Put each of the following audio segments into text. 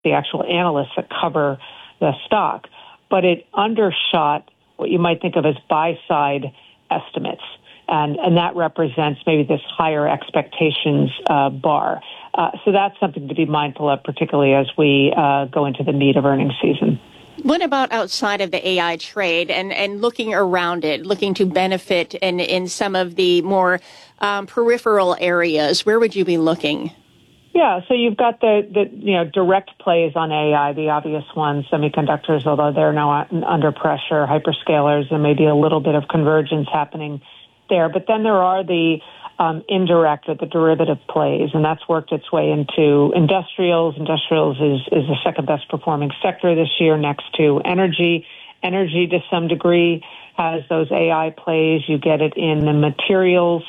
the actual analysts that cover the stock, but it undershot what you might think of as buy-side estimates. And that represents maybe this higher expectations bar. So that's something to be mindful of, particularly as we go into the meat of earnings season. What about outside of the AI trade and looking around it, looking to benefit in some of the more peripheral areas? Where would you be looking? Yeah, so you've got the direct plays on AI, the obvious ones, semiconductors, although they're now under pressure, hyperscalers, and maybe a little bit of convergence happening there. But then there are the indirect or the derivative plays, and that's worked its way into industrials. Industrials is the second best performing sector this year next to energy. Energy, to some degree, has those AI plays. You get it in the materials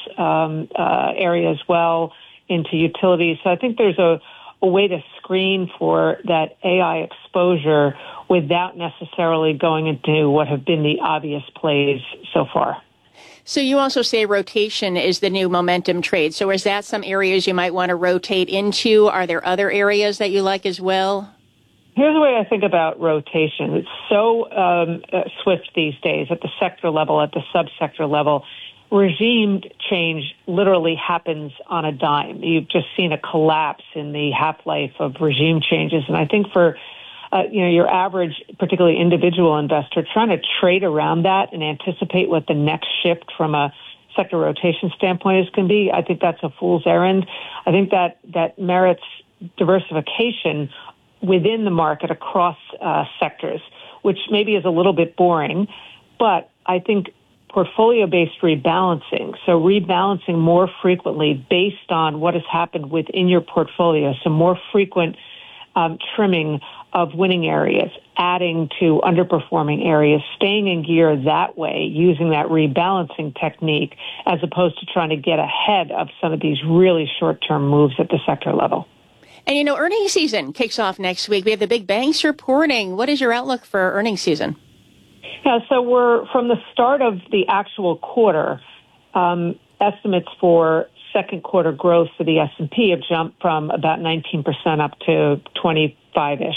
area as well, into utilities. So I think there's a way to screen for that AI exposure without necessarily going into what have been the obvious plays so far. So you also say rotation is the new momentum trade. So is that some areas you might want to rotate into? Are there other areas that you like as well? Here's the way I think about rotation. It's so swift these days at the sector level, at the subsector level. Regime change literally happens on a dime. You've just seen a collapse in the half-life of regime changes. And I think for your average, particularly individual investor, trying to trade around that and anticipate what the next shift from a sector rotation standpoint is going to be, I think that's a fool's errand. I think that merits diversification within the market across sectors, which maybe is a little bit boring, but I think portfolio-based rebalancing, so rebalancing more frequently based on what has happened within your portfolio, so more frequent trimming of winning areas, adding to underperforming areas, staying in gear that way, using that rebalancing technique, as opposed to trying to get ahead of some of these really short-term moves at the sector level. And, earnings season kicks off next week. We have the big banks reporting. What is your outlook for earnings season? Yeah, so we're from the start of the actual quarter, estimates for second quarter growth for the S&P have jumped from about 19% up to 25-ish%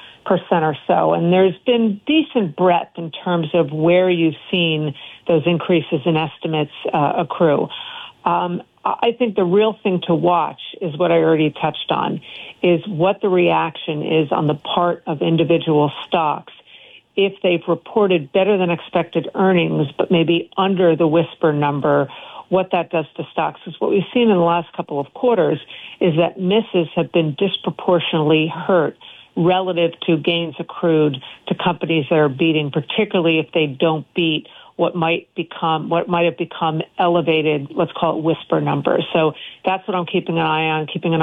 or so. And there's been decent breadth in terms of where you've seen those increases in estimates accrue. I think the real thing to watch is what I already touched on, is what the reaction is on the part of individual stocks if they've reported better than expected earnings, but maybe under the whisper number, what that does to stocks. Because what we've seen in the last couple of quarters is that misses have been disproportionately hurt relative to gains accrued to companies that are beating, particularly if they don't beat what might have become elevated, let's call it whisper numbers. So that's what I'm keeping an eye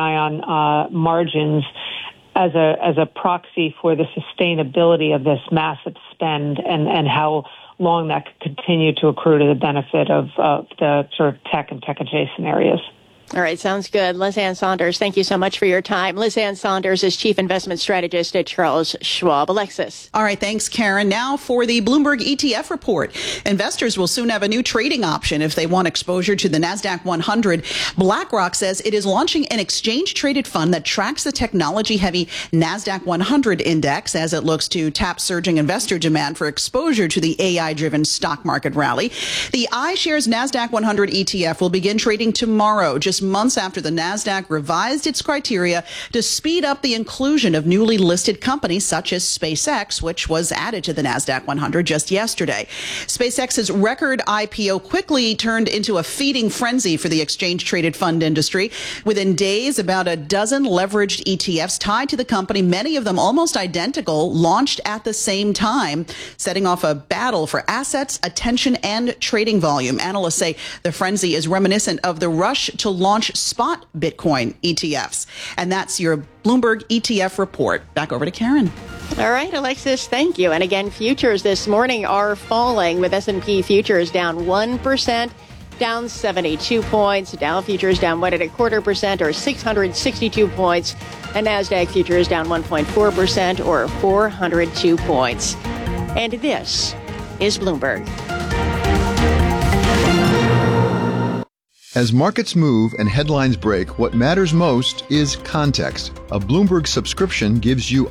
on margins as a proxy for the sustainability of this massive spend and how long that could continue to accrue to the benefit of the sort of tech and tech adjacent areas. All right, sounds good. Liz Ann Sonders, thank you so much for your time. Liz Ann Sonders is Chief Investment Strategist at Charles Schwab. Alexis. All right, thanks, Karen. Now for the Bloomberg ETF report. Investors will soon have a new trading option if they want exposure to the NASDAQ 100. BlackRock says it is launching an exchange-traded fund that tracks the technology-heavy NASDAQ 100 index as it looks to tap surging investor demand for exposure to the AI-driven stock market rally. The iShares NASDAQ 100 ETF will begin trading tomorrow, just months after the NASDAQ revised its criteria to speed up the inclusion of newly listed companies such as SpaceX, which was added to the NASDAQ 100 just yesterday. SpaceX's record IPO quickly turned into a feeding frenzy for the exchange-traded fund industry. Within days, about a dozen leveraged ETFs tied to the company, many of them almost identical, launched at the same time, setting off a battle for assets, attention, and trading volume. Analysts say the frenzy is reminiscent of the rush to launch spot Bitcoin ETFs. And that's your Bloomberg ETF report. Back over to Karen. All right, Alexis, thank you. And again, futures this morning are falling with S&P futures down 1%, down 72 points. Dow futures down 1.25% or 662 points. And NASDAQ futures down 1.4% or 402 points. And this is Bloomberg. As markets move and headlines break, what matters most is context. A Bloomberg subscription gives you